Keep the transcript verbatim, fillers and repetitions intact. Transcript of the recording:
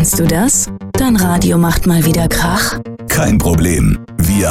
Kennst du das? Dein Radio macht mal wieder Krach? Kein Problem. Wir